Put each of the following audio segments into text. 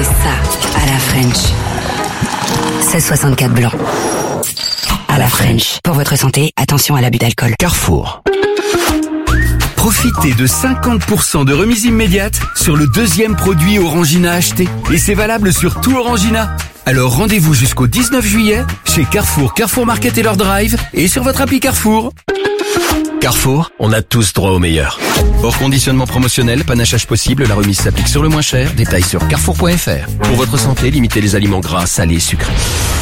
C'est ça, à la French. 16,64 blanc. À la French. Pour votre santé, attention à l'abus d'alcool. Carrefour. Profitez de 50% de remise immédiate sur le deuxième produit Orangina acheté. Et c'est valable sur tout Orangina. Alors rendez-vous jusqu'au 19 juillet chez Carrefour, Carrefour Market et leur drive et sur votre appli Carrefour. Carrefour, on a tous droit au meilleur. Hors conditionnement promotionnel, panachage possible, la remise s'applique sur le moins cher. Détails sur carrefour.fr. Pour votre santé, limitez les aliments gras, salés et sucrés.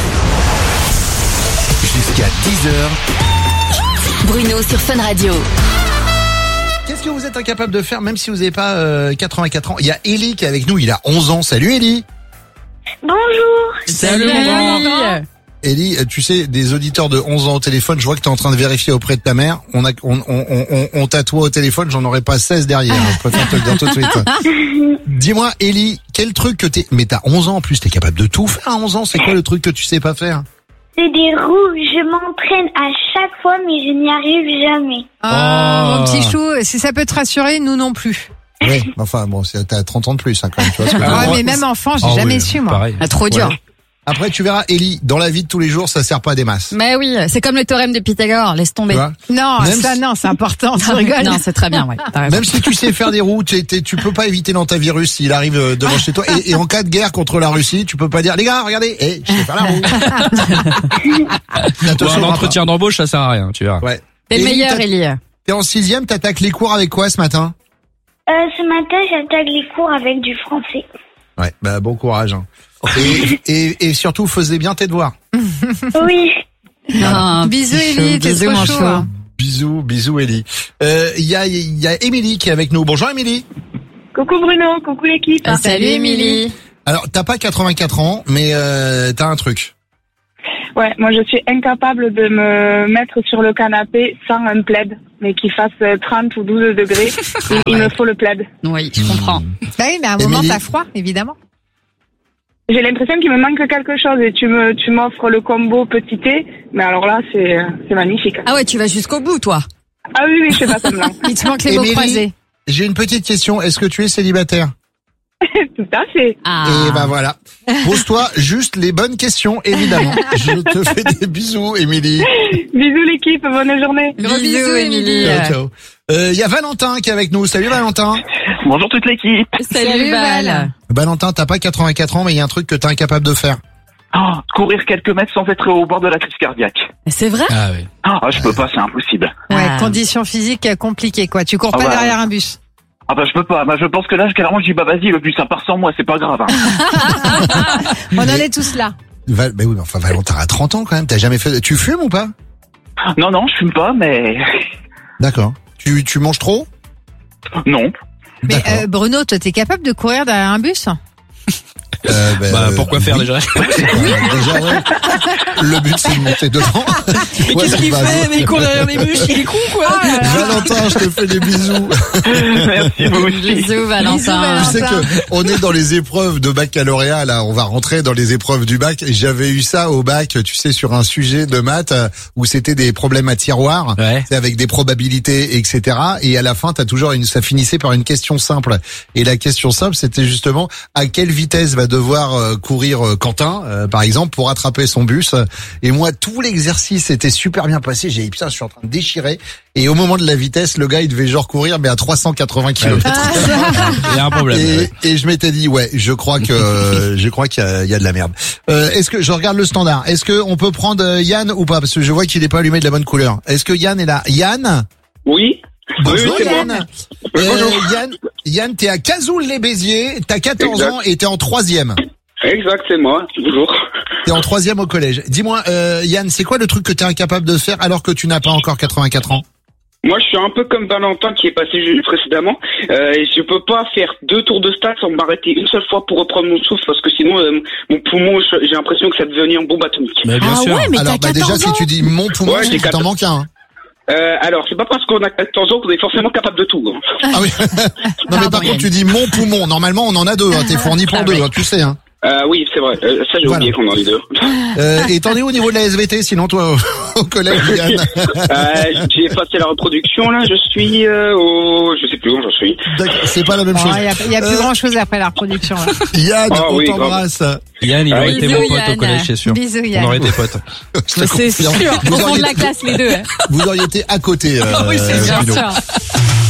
Jusqu'à 10h. Bruno sur Fun Radio. Qu'est-ce que vous êtes incapable de faire même si vous n'avez pas 84 ans? Il y a Ellie qui est avec nous, il a 11 ans. Salut Ellie. Bonjour. Salut Ellie. Ellie, tu sais, des auditeurs de 11 ans au téléphone, je vois que tu es en train de vérifier auprès de ta mère. On tatoue au téléphone, j'en aurais pas 16 derrière. Je préfère te le dire tout de suite. Dis-moi Ellie, quel truc que mais t'as 11 ans en plus, t'es capable de tout faire à 11 ans, c'est quoi le truc que tu sais pas faire? C'est des roues, je m'entraîne à chaque fois mais je n'y arrive jamais. Mon petit chou, si ça peut te rassurer, nous non plus. Oui, enfin bon, t'as 30 ans de plus hein, quand même. Tu vois ce que je veux dire. Mais même enfant, j'ai jamais su moi. Pareil. Trop dur. Ouais. Après, tu verras, Ellie, dans la vie de tous les jours, ça sert pas à des masses. Mais oui, c'est comme le théorème de Pythagore, laisse tomber. Tu vois Non, Même ça si- non, c'est important, tu rigoles. Non, c'est très bien, ouais. T'as raison. Même si tu sais faire des roues, tu peux pas éviter l'antavirus s'il arrive devant chez toi. Et en cas de guerre contre la Russie, tu peux pas dire, les gars, regardez, je sais faire la roue. Ça te Pour un sauvera entretien d'embauche, ça sert à rien, tu verras. pas. Ouais. T'es le meilleur, t'as- Ellie. T'es en 6e, t'attaques les cours avec quoi ce matin? Ce matin, j'attaque les cours avec du français. Ouais, bah bon courage. Hein. Et surtout, faisais bien tes devoirs. Oui. Non, Bisous petit chou, Ellie, t'es bisous, trop mon chaud. chou. Hein. Bisous Ellie. Il y a Émilie qui est avec nous. Bonjour Émilie. Coucou Bruno, coucou l'équipe. Salut, Émilie. Alors, t'as pas 84 ans, mais t'as un truc. Ouais, moi je suis incapable de me mettre sur le canapé sans un plaid, mais qu'il fasse 30 ou 12 degrés. Il me faut le plaid. Oui, je comprends. Bah oui, mais à un moment Émilie. t'as froid, évidemment. J'ai l'impression qu'il me manque quelque chose et tu m'offres le combo petit thé, mais alors là c'est magnifique. Ah ouais, tu vas jusqu'au bout, toi. Ah oui, je fais pas semblant. Il te manque les mots Émilie. croisés. J'ai une petite question. Est-ce que tu es célibataire? Tout à fait. Ah. Et ben voilà. Pose-toi juste les bonnes questions, évidemment. Je te fais des bisous, Émilie. Bisous l'équipe, bonne journée. Gros bisous, Émilie. Ciao. Il y a Valentin qui est avec nous. Salut Valentin. Bonjour toute l'équipe. Salut, Val. Valentin, t'as pas 84 ans, mais il y a un truc que t'es incapable de faire. Courir quelques mètres sans être au bord de la crise cardiaque. C'est vrai? Ah oui. Je peux pas, c'est impossible. Ouais, Ah. conditions physiques compliquées quoi. Tu cours pas bah. derrière un bus. Je peux pas. Je pense que là, clairement, je dis vas-y, le bus ça part sans moi, c'est pas grave. Hein. On en est tous là. Mais oui, mais enfin Valentin a 30 ans quand même. T'as jamais fait. Tu fumes ou pas? Non, je fume pas, mais D'accord. Tu manges trop? non. Mais D'accord. Bruno, toi t'es capable de courir derrière un bus? Pourquoi faire oui. déjà? Déjà, ouais. Le but, c'est de monter dedans. Mais Ouais, qu'est-ce qu'il bah, fait? Mais il court derrière les bûches, il est con quoi? Valentin, je te fais des bisous. Merci, vous aussi. Bisous, Valentin. Tu sais que on est dans les épreuves de baccalauréat, là. On va rentrer dans les épreuves du bac. Et j'avais eu ça au bac, tu sais, sur un sujet de maths où c'était des problèmes à tiroir. Ouais. C'est avec des probabilités, etc. Et à la fin, t'as toujours ça finissait par une question simple. Et la question simple, c'était justement à quelle vitesse va devoir courir Quentin, par exemple, pour attraper son bus. Et moi, tout l'exercice était super bien passé. J'ai dit, putain, je suis en train de déchirer. Et au moment de la vitesse, le gars, il devait genre courir, mais à 380 km. Il y a un problème. ouais. Et je m'étais dit, ouais, je crois qu'il y a de la merde. Est-ce que je regarde le standard? Est-ce que on peut prendre Yann ou pas? Parce que je vois qu'il est pas allumé de la bonne couleur. Est-ce que Yann est là? Yann? Oui. Bonjour c'est moi. Yann. Bonjour. Yann, t'es à Cazoul-les-Béziers, t'as 14 Exact. ans et t'es en 3e. Exact, c'est moi. Bonjour. T'es en 3e au collège. Dis-moi, Yann, c'est quoi le truc que t'es incapable de faire alors que tu n'as pas encore 84 ans? Moi, je suis un peu comme Valentin qui est passé juste précédemment. Et je peux pas faire 2 tours de stade sans m'arrêter une seule fois pour reprendre mon souffle parce que sinon, mon poumon, j'ai l'impression que ça devient une bombe atomique. Mais bien sûr. ouais, mais Alors, t'as 14 déjà, ans. si tu dis mon poumon, Ouais, c'est j'ai que t'en 14. manques un. Alors, c'est pas parce qu'on a 14 ans qu'on est forcément capable de tout. Hein. Ah oui. Non, mais par Pardon, contre, Yann. tu dis mon poumon. Normalement, on en a 2. Hein. T'es fourni pour 2, hein, tu sais. Hein. Oui, c'est vrai. Ça, j'ai oublié qu'on en est deux. Et t'en es au niveau de la SVT, sinon toi, au collège, Yann? J'ai passé la reproduction, là. Je suis je sais plus où j'en suis. C'est pas la même chose. Il y a plus grand chose après la reproduction. Là. Yann, on t'embrasse. Yann, il aurait été mon pote au collège, c'est sûr. Bisous, Yann. On aurait été potes. C'est sûr. Au fond de la classe, les deux. Vous auriez été à côté. Oui, c'est bien sûr.